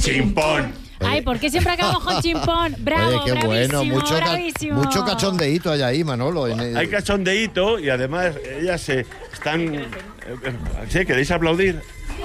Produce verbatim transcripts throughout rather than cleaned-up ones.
chimpón. Ay, ¿por qué siempre acabamos con chimpón? Bravo, Oye, qué bravísimo, bueno, mucho, ca- bravísimo. mucho cachondeíto hay ahí, Manolo. En el... Hay cachondeíto y además ellas se están... eh, eh, ¿Sí? ¿Queréis aplaudir?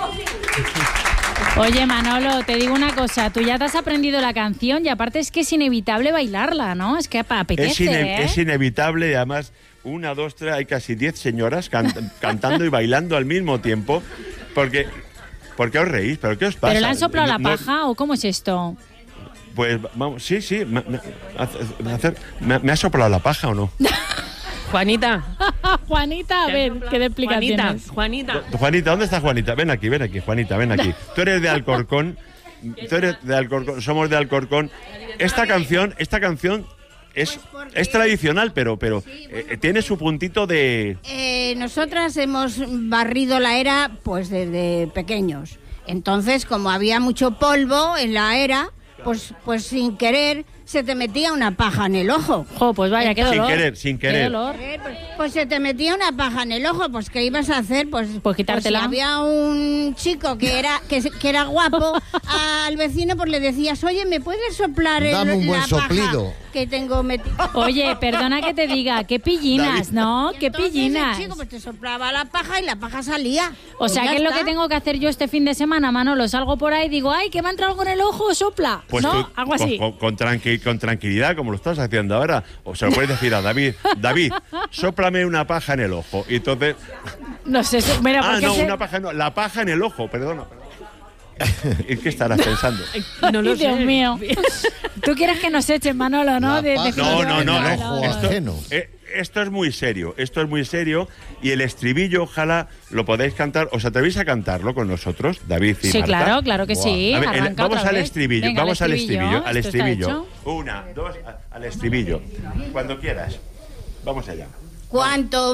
Oye, Manolo, te digo una cosa. Tú ya te has aprendido la canción y aparte es que es inevitable bailarla, ¿no? Es que apetece, Es, ine- ¿eh? es inevitable y además una, dos, tres, hay casi diez señoras can- cantando y bailando al mismo tiempo. Porque... ¿Por qué os reís? ¿Pero qué os pasa? ¿Pero le han soplado la No- paja o cómo es esto? Pues vamos, sí, sí. Me, me- hace- hacer- me- ¿me ha soplado la paja o no? Juanita. Juanita, a ver, ¿qué de Juanita, explicaciones? Juanita. Juanita, ¿dónde está Juanita? Ven aquí, ven aquí, Juanita, ven aquí. Tú eres de Alcorcón. Tú eres de Alcorcón, somos de Alcorcón. Esta canción, esta canción es, es tradicional, pero, pero eh, tiene su puntito de... Eh, nosotras hemos barrido la era pues desde pequeños. Entonces, como había mucho polvo en la era, pues, pues sin querer se te metía una paja en el ojo. Jo, pues vaya, qué Sin dolor. querer, sin Qué querer. dolor. Pues, pues se te metía una paja en el ojo, pues ¿qué ibas a hacer? Pues, Pues quitártela. si había un chico que era que, se- que era guapo, al vecino pues le decías, oye, ¿me puedes soplar el, Dame un buen la paja soplido. que tengo metida? Oye, perdona que te diga, qué pillinas, ¿no? Y Qué entonces pillinas. el chico pues te soplaba la paja y la paja salía. O Pues sea, ya ¿qué es lo está. que tengo que hacer yo este fin de semana, Manolo? Salgo por ahí y digo, ay, que me ha entrado algo en el ojo, sopla. Pues ¿No? tú, Algo así. Con, con- con tranqui- con tranquilidad, como lo estás haciendo ahora. O se lo puedes decir a David. David, sóplame una paja en el ojo. Y entonces... No sé, eso- mira, Ah, porque no, se- una paja no. La paja en el ojo, perdona. perdona. ¿Y qué estarás pensando? No lo Ay, Dios sé. mío. Tú quieres que nos echen, Manolo, ¿no? La De- de paja fin No, de no, semana. no. en el no. ojo Esto, ajeno. eh, esto es muy serio. Esto es muy serio. Y el estribillo, ojalá lo podáis cantar. ¿Os atrevéis a cantarlo con nosotros, David y Sí, Marta? claro, claro que sí. A ver, el- Arranca vamos otra al vez. estribillo. Venga, vamos al estribillo. Al esto está estribillo. hecho. Una, dos, a- al estribillo. Cuando quieras. Vamos allá. ¿Cuánto